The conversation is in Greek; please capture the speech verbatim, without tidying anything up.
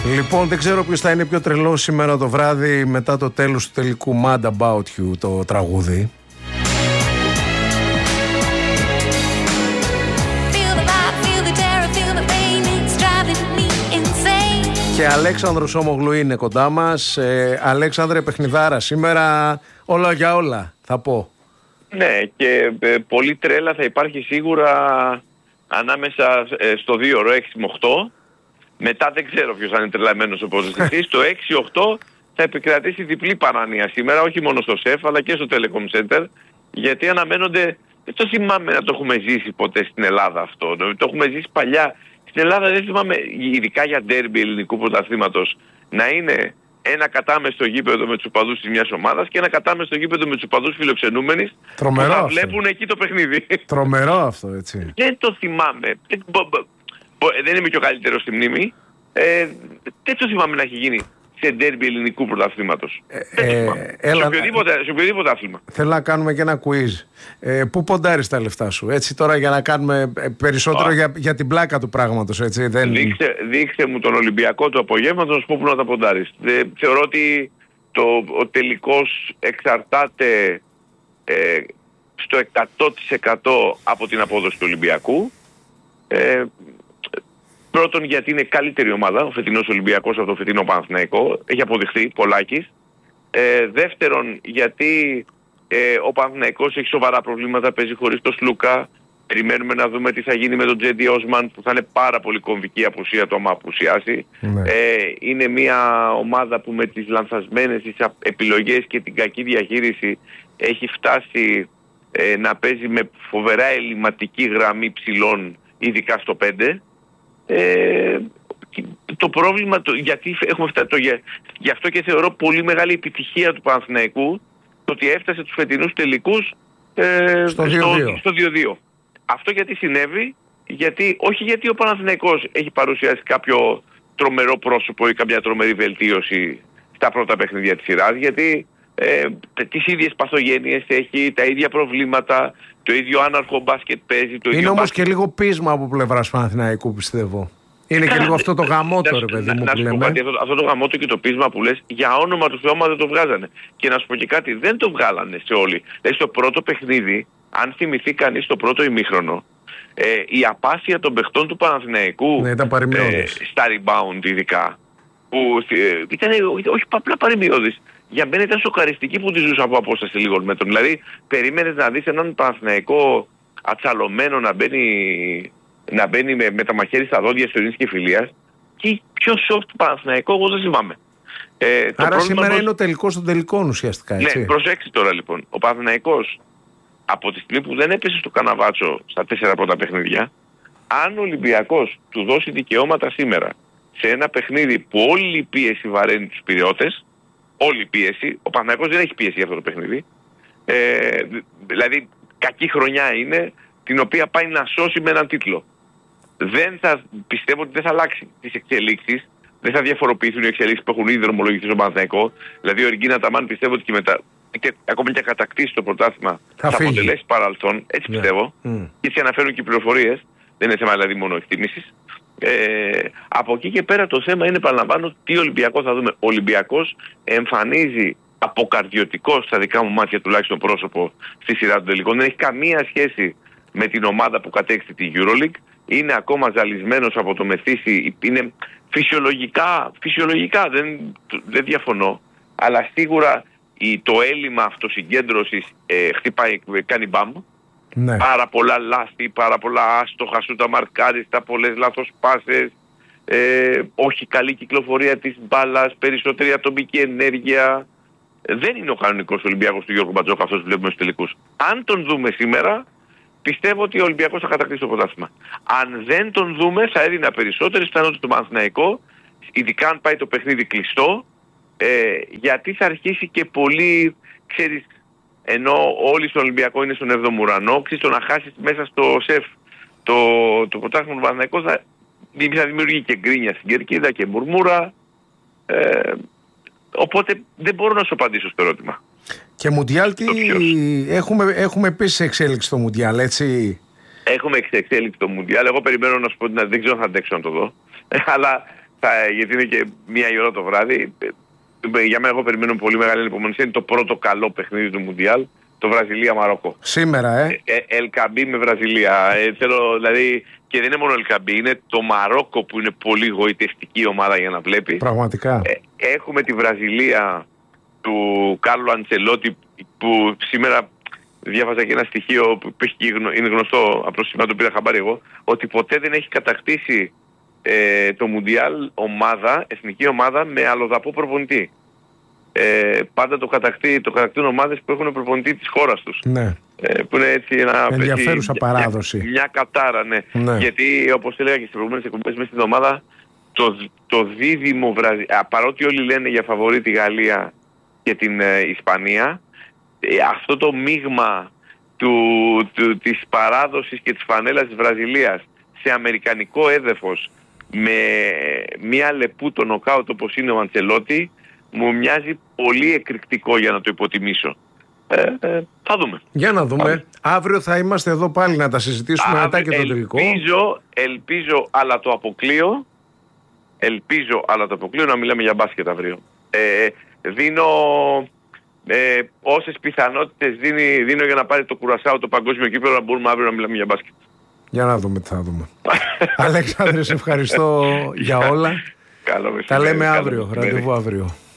Λοιπόν, δεν ξέρω ποιος θα είναι πιο τρελός σήμερα το βράδυ μετά το τέλος του τελικού Mad About You, το τραγούδι. Και Αλέξανδρος Όμογλου είναι κοντά μας. ε, Αλέξανδρε, παιχνιδάρα σήμερα, όλα για όλα θα πω. Ναι, και ε, πολύ τρέλα θα υπάρχει σίγουρα ανάμεσα ε, στο δύο ώρο έξι με οκτώ. Μετά δεν ξέρω ποιος θα είναι τρελαμένος όπως εσείς. Το έξι οκτώ θα επικρατήσει διπλή παράνοια σήμερα, όχι μόνο στο ΣΕΦ αλλά και στο Telecom Center, γιατί αναμένονται, δεν το θυμάμαι να το έχουμε ζήσει ποτέ στην Ελλάδα αυτό, το έχουμε ζήσει παλιά. Στην Ελλάδα δεν θυμάμαι, ειδικά για ντέρμπι ελληνικού πρωταθλήματος, να είναι ένα κατάμεστο γήπεδο με τους οπαδούς της μιας ομάδας και ένα κατάμεστο γήπεδο με τους οπαδούς φιλοξενούμενης που θα βλέπουν εκεί το παιχνίδι. Τρομερό αυτό, έτσι. Δεν το θυμάμαι. Δεν, μπο, μπο, μπο, δεν είμαι και ο καλύτερος στη μνήμη. Ε, δεν το θυμάμαι να έχει γίνει σε ντέρμπι ελληνικού πρωταθλήματος. Ε, ε, έλα, σε, οποιοδήποτε, σε οποιοδήποτε άθλημα. Θέλω να κάνουμε και ένα quiz. Ε, πού ποντάρεις τα λεφτά σου, έτσι τώρα, για να κάνουμε περισσότερο για, για την πλάκα του πράγματος, έτσι. Δεν... Δείξε, δείξε μου τον Ολυμπιακό του απογεύματος, να σου πω πού να τα ποντάρεις. Ε, θεωρώ ότι το, ο τελικός εξαρτάται ε, στο εκατό τοις εκατό από την απόδοση του Ολυμπιακού. Ε, Πρώτον, γιατί είναι καλύτερη ομάδα ο φετινός Ολυμπιακός από το φετινό Παναθηναϊκό. Έχει αποδειχθεί πολλάκις. Ε, δεύτερον, γιατί ε, ο Παναθηναϊκός έχει σοβαρά προβλήματα, παίζει χωρίς τον Σλούκα. Περιμένουμε να δούμε τι θα γίνει με τον Τζέντι Όσμαν, που θα είναι πάρα πολύ κομβική απουσία το άμα απουσιάσει. Ναι. Ε, είναι μια ομάδα που με τις λανθασμένες τις επιλογές και την κακή διαχείριση έχει φτάσει ε, να παίζει με φοβερά ελληματική γραμμή ψηλών, ειδικά στο πέντε. Ε, το πρόβλημα, το, γιατί έχουμε φτάσει, το, για, γι' αυτό και θεωρώ πολύ μεγάλη επιτυχία του Παναθηναϊκού το ότι έφτασε τους φετινούς τελικούς ε, στο δύο δύο. Αυτό γιατί συνέβη, γιατί, όχι γιατί ο Παναθηναϊκός έχει παρουσιάσει κάποιο τρομερό πρόσωπο ή κάποια τρομερή βελτίωση στα πρώτα παιχνίδια της σειράς, γιατί ε, τις ίδιες παθογένειες έχει, τα ίδια προβλήματα, το ίδιο άναρχο μπάσκετ παίζει. Το είναι ίδιο όμως μπάσκετ... και λίγο πείσμα από πλευράς Παναθηναϊκού, πιστεύω. Είναι και λίγο αυτό το γαμότο, ρε παιδί μου, να, που να λέμε. Πω κάτι, αυτό, αυτό το γαμότο και το πείσμα που λες, για όνομα του Θεού δεν το βγάζανε. Και να σου πω και κάτι, δεν το βγάλανε σε όλοι. Δηλαδή στο πρώτο παιχνίδι, αν θυμηθεί κανείς το πρώτο ημίχρονο, ε, η απάσια των παιχτών του Παναθηναϊκού, ναι, ήταν ε, στα rebound ειδικά, που ε, ήταν όχι απλά παρημιώδης. Για μένα ήταν σοκαριστική που τη ζούσα από απόσταση λίγων μέτρων. Δηλαδή, περίμενες να δεις έναν Παναθηναϊκό ατσαλωμένο να μπαίνει, να μπαίνει με, με τα μαχαίρι στα δόντια ιστορίας και φιλίας, και πιο soft Παναθηναϊκό εγώ δεν θυμάμαι. Ε, Άρα σήμερα πως... είναι ο τελικός των τελικών ουσιαστικά, έτσι. Ναι, προσέξτε τώρα λοιπόν. Ο Παναθηναϊκός από τη στιγμή που δεν έπεσε στο καναβάτσο στα τέσσερα πρώτα παιχνίδια, αν ο Ολυμπιακός του δώσει δικαιώματα σήμερα σε ένα παιχνίδι που όλη η πίεση βαραίνει τους Πειραιώτες, όλη η πίεση, ο Παναθηναϊκός δεν έχει πίεση για αυτό το παιχνίδι, ε, δηλαδή κακή χρονιά είναι, την οποία πάει να σώσει με έναν τίτλο. Δεν θα, πιστεύω ότι δεν θα αλλάξει τις εξελίξεις, δεν θα διαφοροποιηθούν οι εξελίξεις που έχουν ήδη δρομολογηθεί στο Παναθηναϊκό. Δηλαδή ο Εργκίνα Ταμάν πιστεύω ότι και μετά, και ακόμα και κατακτήσει το πρωτάθλημα, θα, θα αποτελέσει παραλθόν, έτσι yeah. πιστεύω. Mm. Και έτσι αναφέρουν και οι πληροφορίες, δεν είναι θέμα δηλαδή μόνο εκτίμησης. Ε, από εκεί και πέρα το θέμα είναι, παραλαμβάνω, τι Ολυμπιακό θα δούμε. Ο Ολυμπιακός εμφανίζει αποκαρδιωτικό, στα δικά μου μάτια τουλάχιστον, πρόσωπο στη σειρά των τελικών. Δεν έχει καμία σχέση με την ομάδα που κατέκτησε τη EuroLeague. Είναι ακόμα ζαλισμένος από το μεθύσι. Είναι φυσιολογικά, φυσιολογικά δεν, δεν διαφωνώ, αλλά σίγουρα η, το έλλειμμα αυτοσυγκέντρωσης ε, χτυπάει, κάνει μπαμ. Ναι. Πάρα πολλά λάθη, πάρα πολλά άστοχα σούτα μαρκάριστα, πολλές λάθος πάσες, ε, όχι καλή κυκλοφορία της μπάλας, περισσότερη ατομική ενέργεια. Δεν είναι ο κανονικός Ολυμπιακός του Γιώργου Μπατζόκα αυτός που βλέπουμε στους τελικούς. Αν τον δούμε σήμερα, πιστεύω ότι ο Ολυμπιακός θα κατακτήσει το πρωτάθλημα. Αν δεν τον δούμε, θα έδινα περισσότερες πιθανότητες στο Παναθηναϊκό, ειδικά αν πάει το παιχνίδι κλειστό, ε, γιατί θα αρχίσει και πολύ, ξέρεις, ενώ όλοι στον Ολυμπιακό είναι στον έβδομο ουρανό, ξέρεις, το να χάσεις μέσα στο ΣΕΦ το, το πρωτάθλημα του Παναθηναϊκού θα, θα δημιουργεί και γκρίνια στην κερκίδα και μουρμούρα. Ε, οπότε δεν μπορώ να σου απαντήσω στο ερώτημα. Και Μουντιάλ, τι έχουμε, έχουμε επίσης εξέλιξη στο Μουντιάλ, έτσι. Έχουμε εξέλιξη στο Μουντιάλ. Εγώ περιμένω να σου πω ότι δεν ξέρω αν θα αντέξω να το δω. Αλλά θα, γιατί είναι και μία η ώρα το βράδυ. Για μένα, εγώ περιμένω πολύ μεγάλη υπομονησία. Είναι το πρώτο καλό παιχνίδι του Μουντιάλ. Το Βραζιλία-Μαρόκο. Σήμερα, ε. ε, ε Ελκαμπή με Βραζιλία. Ε, θέλω, δηλαδή, και δεν είναι μόνο Ελκαμπή, είναι το Μαρόκο που είναι πολύ γοητευτική ομάδα για να βλέπει. Πραγματικά. Ε, έχουμε τη Βραζιλία του Κάρλο Αντσελότη που σήμερα διάβαζα και ένα στοιχείο που είναι γνωστό, απλώς σήμερα το πήρα χαμπάρι εγώ, ότι ποτέ δεν έχει κατακτήσει ε, το Μουντιάλ ομάδα, εθνική ομάδα με αλλοδαπό προπονητή. Ε, πάντα το, κατακτεί, το κατακτούν ομάδες που έχουν προπονητή της χώρας τους. Ναι. Ε, που είναι έτσι ένα ενδιαφέρουσα έτσι, παράδοση. Μια, μια κατάρα, ναι. ναι. Γιατί όπως έλεγα και στις προηγούμενες εκπομπές μέσα στην εβδομάδα, το, το δίδυμο Βραζιλία, παρότι όλοι λένε για φαβορί τη Γαλλία και την ε, Ισπανία, ε, αυτό το μείγμα του, του, της παράδοσης και της φανέλας της Βραζιλίας σε αμερικανικό έδαφος με μια λεπού το νοκάουτ όπως είναι ο Αντσελότη, μου μοιάζει πολύ εκρηκτικό για να το υποτιμήσω. Ε, ε, θα δούμε. Για να δούμε. Πάμε. Αύριο θα είμαστε εδώ πάλι να τα συζητήσουμε. Α, μετά και το τελικό. Ελπίζω, ελπίζω, αλλά το αποκλείω. Ελπίζω, αλλά το αποκλείω να μιλάμε για μπάσκετ αύριο. Ε, δίνω ε, όσες πιθανότητες δίνει, δίνω για να πάρει το Κουρασάου το παγκόσμιο κύπελλο, να μπορούμε αύριο να μιλάμε για μπάσκετ. Για να δούμε τι θα δούμε. Αλέξανδρε, σε ευχαριστώ για όλα. Καλό τα λέμε αύριο. Ραντεβού αύριο.